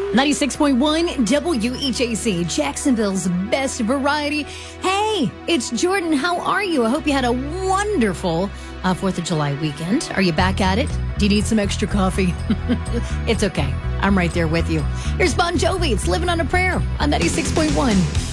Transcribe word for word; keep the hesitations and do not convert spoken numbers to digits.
ninety-six point one W H A C, Jacksonville's best variety. Hey, it's Jordan. How are you? I hope you had a wonderful uh, fourth of July weekend. Are you back at it? Do you need some extra coffee? It's okay. I'm right there with you. Here's Bon Jovi. It's Living on a Prayer on ninety-six point one.